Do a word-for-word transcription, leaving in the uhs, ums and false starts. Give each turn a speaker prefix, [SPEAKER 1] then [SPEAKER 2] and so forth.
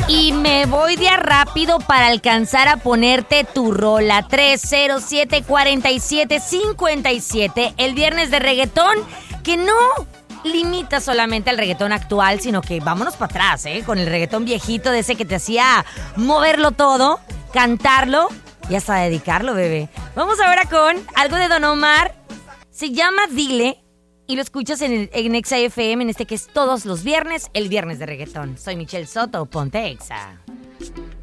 [SPEAKER 1] Y me voy de a rápido para alcanzar a ponerte tu rola. tres cero siete, cuatro siete, cinco siete. El viernes de reggaetón que no limita solamente al reggaetón actual, sino que vámonos para atrás, ¿eh? Con el reggaetón viejito de ese que te hacía moverlo todo, cantarlo y hasta dedicarlo, bebé. Vamos ahora con algo de Don Omar. Se llama Dile y lo escuchas en, el, en Exa F M, en este que es todos los viernes, el viernes de reggaetón. Soy Michelle Soto, ponte Exa.